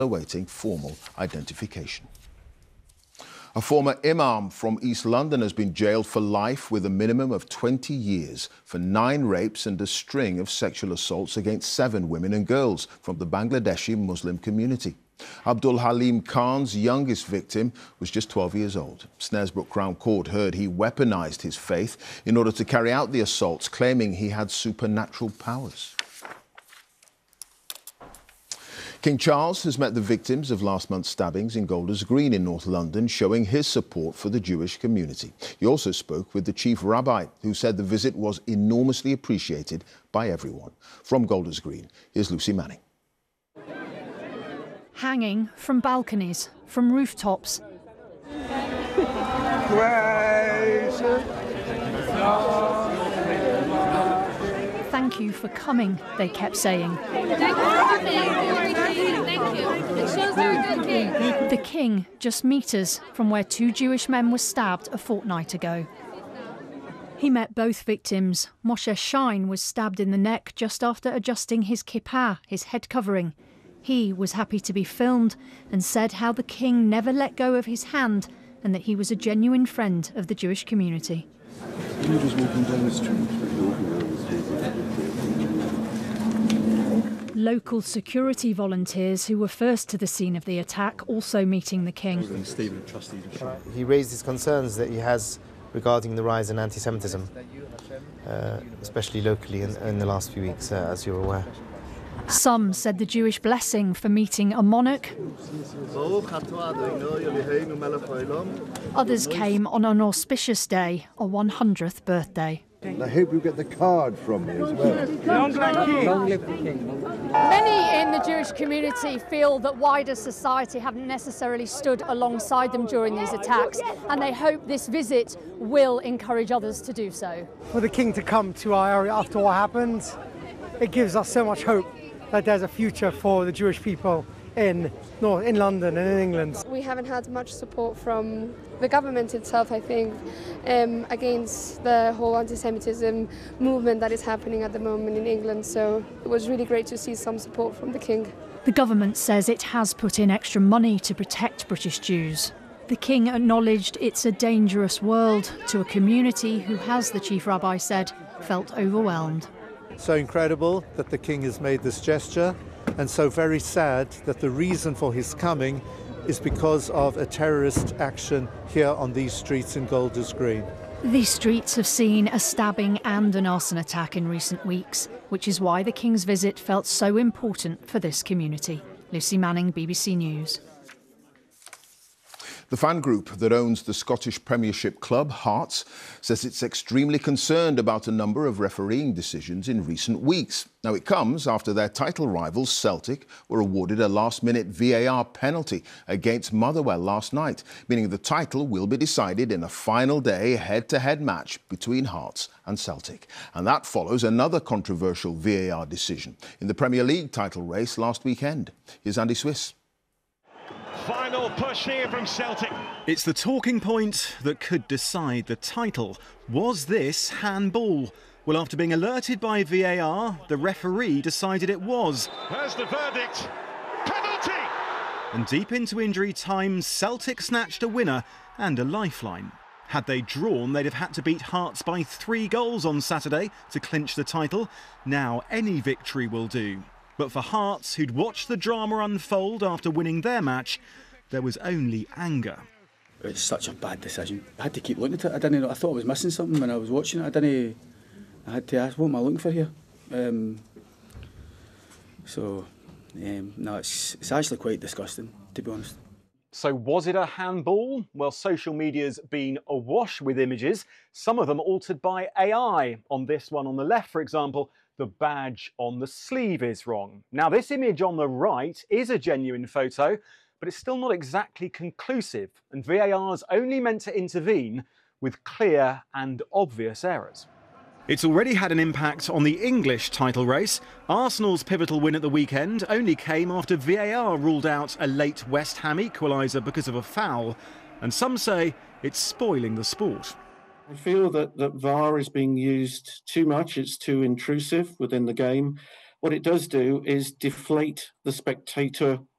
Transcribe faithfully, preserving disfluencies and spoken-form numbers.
awaiting formal identification. A former imam from East London has been jailed for life with a minimum of twenty years for nine rapes and a string of sexual assaults against seven women and girls from the Bangladeshi Muslim community. Abdul Halim Khan's youngest victim was just twelve years old. Snaresbrook Crown Court heard he weaponised his faith in order to carry out the assaults, claiming he had supernatural powers. King Charles has met the victims of last month's stabbings in Golders Green in North London, showing his support for the Jewish community. He also spoke with the chief rabbi, who said the visit was enormously appreciated by everyone. From Golders Green, here's Lucy Manning. Hanging from balconies, from rooftops. Thank you for coming, they kept saying. The king just meters from where two Jewish men were stabbed a fortnight ago. He met both victims. Moshe Shine was stabbed in the neck just after adjusting his kippah, his head covering. He was happy to be filmed and said how the king never let go of his hand and that he was a genuine friend of the Jewish community. You were just walking down the street. Local security volunteers who were first to the scene of the attack also meeting the king. He raised his concerns that he has regarding the rise in anti-Semitism, uh, especially locally in, in the last few weeks, uh, as you're aware. Some said the Jewish blessing for meeting a monarch. Others came on an auspicious day, a one hundredth birthday. I hope you get the card from me as well. Long live the king. Many in the Jewish community feel that wider society haven't necessarily stood alongside them during these attacks, and they hope this visit will encourage others to do so. For the king to come to our area after what happened, it gives us so much hope that there's a future for the Jewish people in North, in London and in England. We haven't had much support from the government itself, I think, um, against the whole anti-Semitism movement that is happening at the moment in England. So it was really great to see some support from the king. The government says it has put in extra money to protect British Jews. The king acknowledged it's a dangerous world to a community who, as the chief rabbi said, felt overwhelmed. So incredible that the king has made this gesture, and so very sad that the reason for his coming is because of a terrorist action here on these streets in Golders Green. These streets have seen a stabbing and an arson attack in recent weeks, which is why the king's visit felt so important for this community. Lucy Manning, B B C News. The fan group that owns the Scottish Premiership club, Hearts, says it's extremely concerned about a number of refereeing decisions in recent weeks. Now, it comes after their title rivals, Celtic, were awarded a last-minute V A R penalty against Motherwell last night, meaning the title will be decided in a final day head-to-head match between Hearts and Celtic. And that follows another controversial V A R decision in the Premier League title race last weekend. Here's Andy Swiss. Final push here from Celtic. It's the talking point that could decide the title. Was this handball? Well, after being alerted by V A R, the referee decided it was. There's the verdict. Penalty! And deep into injury time, Celtic snatched a winner and a lifeline. Had they drawn, they'd have had to beat Hearts by three goals on Saturday to clinch the title. Now any victory will do. But for Hearts, who'd watched the drama unfold after winning their match, there was only anger. It's such a bad decision. I had to keep looking at it. I didn't know. I thought I was missing something when I was watching it. I didn't. I had to ask, what am I looking for here? Um, so, um, no, it's it's actually quite disgusting, to be honest. So was it a handball? Well, social media's been awash with images, some of them altered by A I. On this one on the left, for example, the badge on the sleeve is wrong. Now, this image on the right is a genuine photo, but it's still not exactly conclusive, and V A R's only meant to intervene with clear and obvious errors. It's already had an impact on the English title race. Arsenal's pivotal win at the weekend only came after V A R ruled out a late West Ham equaliser because of a foul, and some say it's spoiling the sport. I feel that, that V A R is being used too much. It's too intrusive within the game. What it does do is deflate the spectator